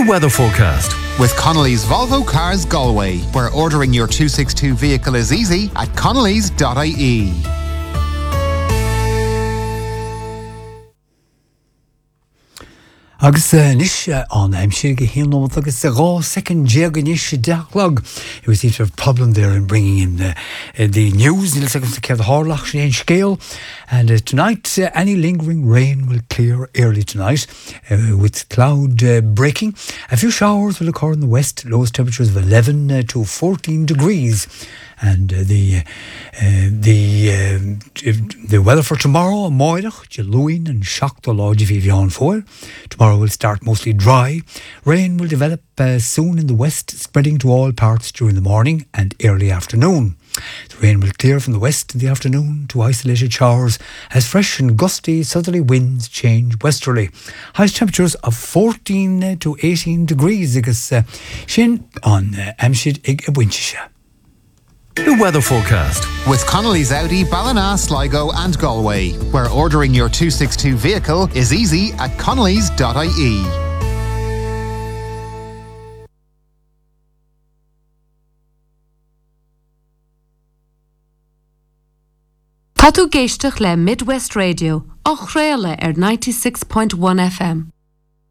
weather forecast. With Connolly's Volvo Cars Galway, where ordering your 262 vehicle is easy at connellys.ie. Agus nish on Hampshire Hill agus raw second Jerganish Darklog. It was a problem there in bringing in the news. Neil seconds to care the Harlach in scale. And tonight, any lingering rain will clear early tonight with cloud breaking. A few showers will occur in the west. Lowest temperatures of 11 to 14 degrees. And the weather for tomorrow, Moirach, Jeluin and Shock Lodge Vivian Foil. Tomorrow will start mostly dry. Rain will develop soon in the west, spreading to all parts during the morning and early afternoon. The rain will clear from the west in the afternoon to isolated showers as fresh and gusty southerly winds change westerly. Highest temperatures of 14 to 18 degrees agus sin on Amshid ig Winchesha. The weather forecast. With Connolly's Audi, Ballina, Sligo and Galway, where ordering your 262 vehicle is easy at connellys.ie. Tá tú géisteach le Midwest Radio, och réile 96.1 FM.